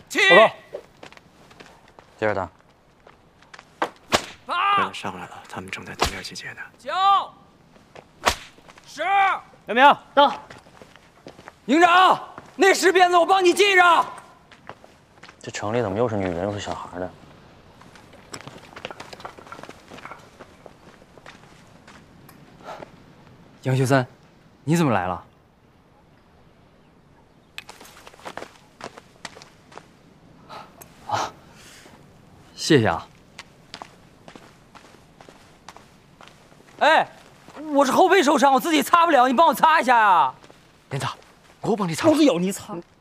报告。 接着打。 快点上来了，他们正在对面集结呢。 9、10。 杨明到。 营长，那10鞭子我帮你记着。 这城里怎么又是女人又是小孩的？ 杨学森，你怎么来了？啊，谢谢啊。哎，我是后背受伤，我自己擦不了，你帮我擦一下呀。 连长，我帮你擦。 老子要你擦！